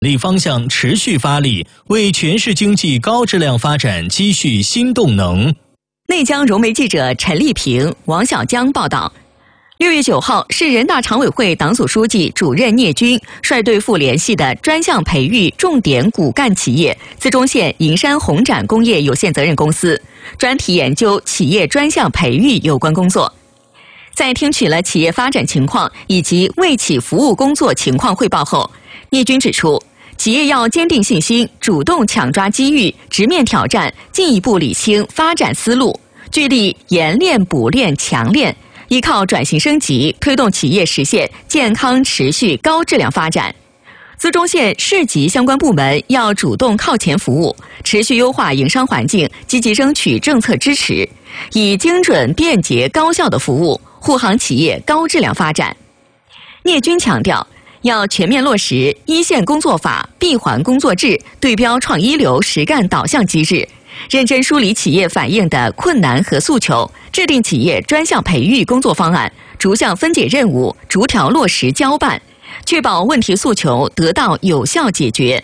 力方向持续发力，为全市经济高质量发展积蓄新动能。 内江融媒记者陈丽萍、王小江报道。6月9号，市人大常委会党组书记、主任聂军率队赴联系的专项培育重点骨干企业资中县银山红展工业有限责任公司，专题研究企业专项培育有关工作。在听取了企业发展情况以及为企服务工作情况汇报后，聂军指出，企业要坚定信心，主动抢抓机遇，直面挑战，进一步理清发展思路，聚力研练补练强练，依靠转型升级，推动企业实现健康持续高质量发展。资中县市级相关部门要主动靠前服务，持续优化营商环境，积极争取政策支持，以精准、便捷、高效的服务护航企业高质量发展。聂军强调，要全面落实一线工作法、闭环工作制、对标创一流实干导向机制，认真梳理企业反映的困难和诉求，制定企业专项培育工作方案，逐项分解任务，逐条落实交办，确保问题诉求得到有效解决。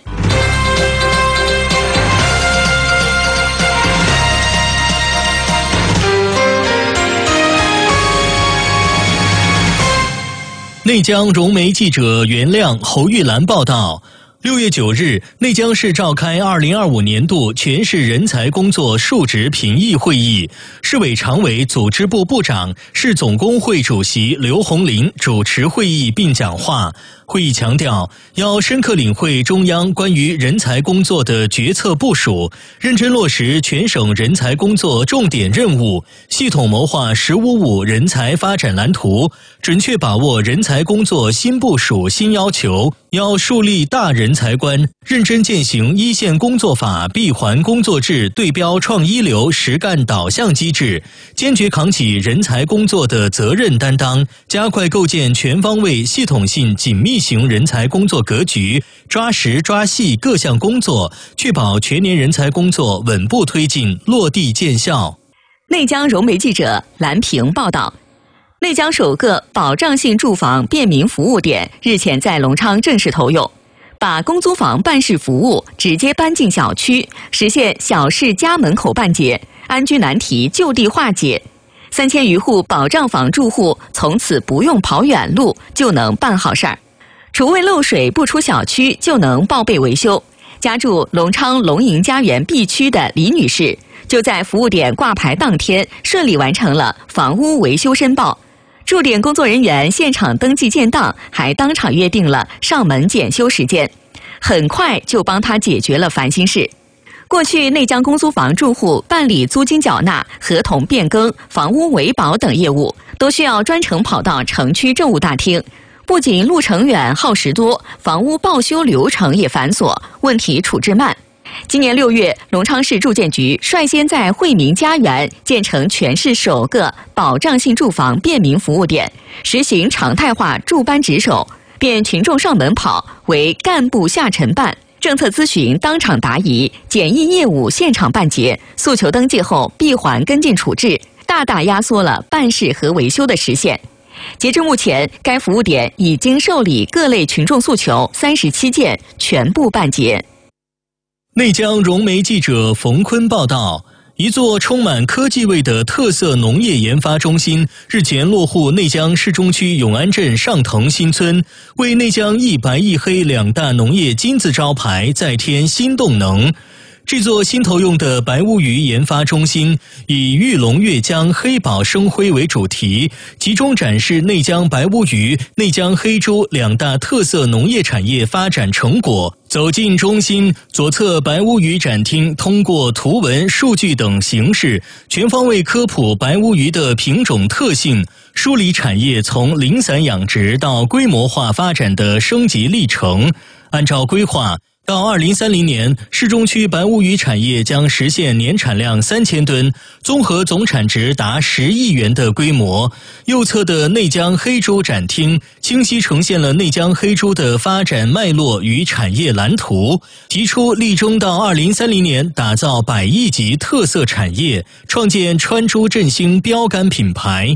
内江融媒记者袁亮、侯玉兰报道。6月9日，内江市召开2025年度全市人才工作述职评议会议，市委常委、组织部部长、市总工会主席刘洪林主持会议并讲话。会议强调，要深刻领会中央关于人才工作的决策部署，认真落实全省人才工作重点任务，系统谋划“15+5”人才发展蓝图，准确把握人才工作新部署、新要求，要树立大人才观，认真践行一线工作法、闭环工作制、对标创一流实干导向机制，坚决扛起人才工作的责任担当，加快构建全方位、系统性、紧密型人才工作格局，抓实抓细各项工作，确保全年人才工作稳步推进，落地见效。 内江融媒记者蓝萍报道。内江首个保障性住房便民服务点日前在隆昌正式投用，把公租房办事服务直接搬进小区，实现小市家门口办结，安居难题就地化解。3000余户保障房住户从此不用跑远路就能办好事儿。厨卫漏水不出小区就能报备维修。家住隆昌龙营家园 B 区的李女士，就在服务点挂牌当天顺利完成了房屋维修申报。驻点工作人员现场登记建档，还当场约定了上门检修时间，很快就帮她解决了烦心事。过去内江公租房住户办理租金缴纳、合同变更、房屋维保等业务，都需要专程跑到城区政务大厅，不仅路程远耗时多，房屋报修流程也繁琐，问题处置慢。今年6月，隆昌市住建局率先在惠民家园建成全市首个保障性住房便民服务点，实行常态化驻班值守，便群众上门跑为干部下沉办，政策咨询当场答疑，简易业务现场办结，诉求登记后闭环跟进处置，大大压缩了办事和维修的时限。截至目前，该服务点已经受理各类群众诉求37件，全部办结。 内江融媒记者冯坤报道，一座充满科技味的特色农业研发中心日前落户内江市中区永安镇上藤新村，为内江一白一黑两大农业金字招牌再添新动能。这座新投用的白乌鱼研发中心以玉龙越江黑宝生辉为主题，集中展示内江白乌鱼、内江黑猪两大特色农业产业发展成果。走进中心，左侧白乌鱼展厅通过图文、数据等形式，全方位科普白乌鱼的品种特性，梳理产业从零散养殖到规模化发展的升级历程。按照规划，到2030年，市中区白乌鱼产业将实现年产量3000吨，综合总产值达10亿元的规模。右侧的内江黑猪展厅清晰呈现了内江黑猪的发展脉络与产业蓝图，提出力争到2030年打造100亿级特色产业，创建川猪振兴标杆品牌。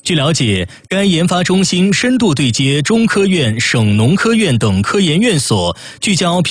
据了解，该研发中心深度对接中科院、省农科院等科研院所，聚焦